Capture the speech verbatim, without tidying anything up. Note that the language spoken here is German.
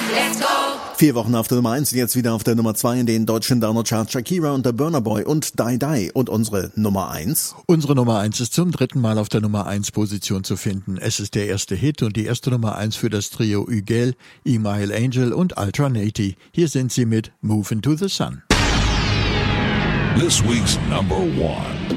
Let's go. Vier Wochen auf der Nummer eins, jetzt wieder auf der Nummer zwei in den deutschen Download-Charts. Shakira und der Burna Boy und Die Die. Und unsere Nummer eins? Unsere Nummer eins ist zum dritten Mal auf der Nummer eins Position zu finden. Es ist der erste Hit und die erste Nummer eins für das Trio Ügel, Email Angel und Ultra Naty. Hier sind sie mit Move Into the Sun. This week's number one.